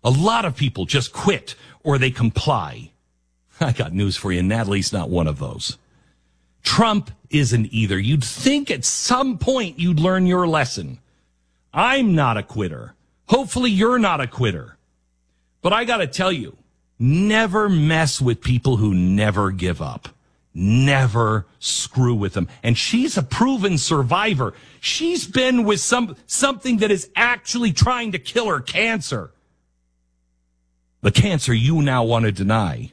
A lot of people just quit or they comply. I got news for you. Natalie's not one of those. Trump isn't either. You'd think at some point you'd learn your lesson. I'm not a quitter. Hopefully you're not a quitter. But I got to tell you, never mess with people who never give up. Never screw with them. And she's a proven survivor. She's been with something that is actually trying to kill her, cancer. The cancer you now want to deny.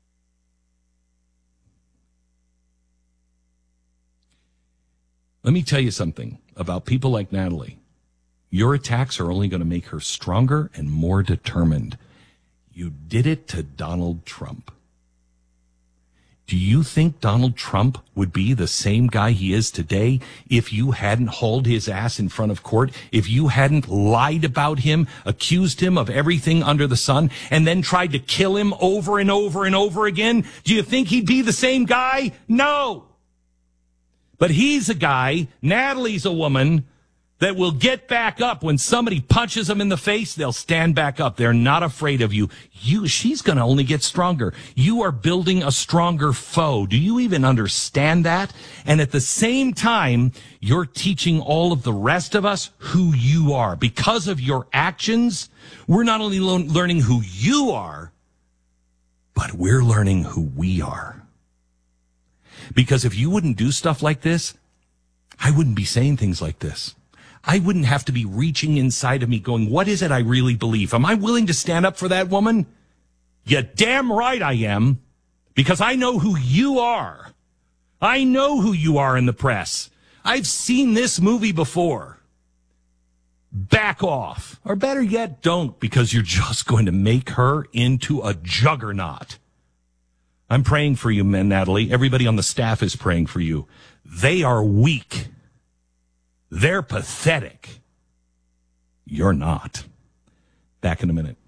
Let me tell you something about people like Natalie. Your attacks are only going to make her stronger and more determined. You did it to Donald Trump. Do you think Donald Trump would be the same guy he is today if you hadn't hauled his ass in front of court, if you hadn't lied about him, accused him of everything under the sun, and then tried to kill him over and over and over again? Do you think he'd be the same guy? No. But he's a guy, Natalie's a woman, that will get back up when somebody punches them in the face. They'll stand back up. They're not afraid of you. She's going to only get stronger. You are building a stronger foe. Do you even understand that? And at the same time, you're teaching all of the rest of us who you are. Because of your actions, we're not only learning who you are, but we're learning who we are. Because if you wouldn't do stuff like this, I wouldn't be saying things like this. I wouldn't have to be reaching inside of me going, what is it I really believe? Am I willing to stand up for that woman? You damn right I am, because I know who you are. I know who you are in the press. I've seen this movie before. Back off. Or better yet, don't, because you're just going to make her into a juggernaut. I'm praying for you, Natalie. Everybody on the staff is praying for you. They are weak. They're pathetic. You're not. Back in a minute.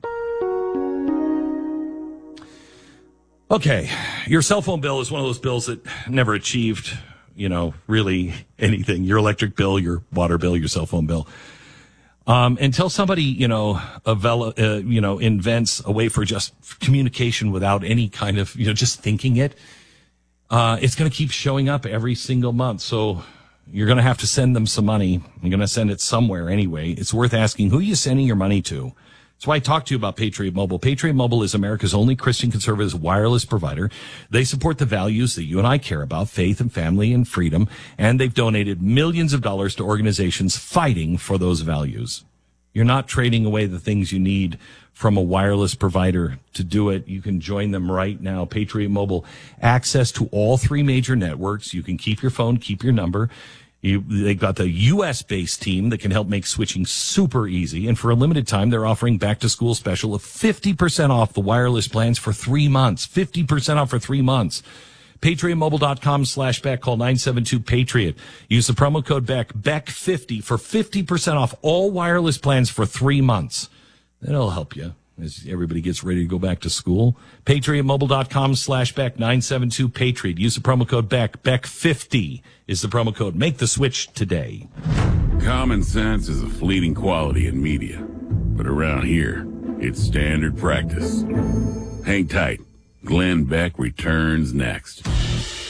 Okay, your cell phone bill is one of those bills that never achieved, really anything. Your electric bill, your water bill, your cell phone bill. Until somebody, invents a way for just communication without any kind of, just thinking it, it's going to keep showing up every single month. So you're going to have to send them some money. You're going to send it somewhere anyway. It's worth asking who you're sending your money to. That's why I talked to you about Patriot Mobile. Patriot Mobile is America's only Christian conservative wireless provider. They support the values that you and I care about, faith and family and freedom, and they've donated millions of dollars to organizations fighting for those values. You're not trading away the things you need from a wireless provider to do it. You can join them right now. Patriot Mobile, access to all three major networks. You can keep your phone, keep your number. They've got the U.S.-based team that can help make switching super easy. And for a limited time, they're offering back-to-school special of 50% off the wireless plans for 3 months. 50% off for 3 months. PatriotMobile.com/Beck. Call 972-PATRIOT. Use the promo code BECK50 for 50% off all wireless plans for 3 months. That'll help you as everybody gets ready to go back to school. PatriotMobile.com/Beck. 972-PATRIOT. Use the promo code BECK50 is the promo code. Make the switch today. Common sense is a fleeting quality in media, but around here, it's standard practice. Hang tight. Glenn Beck returns next.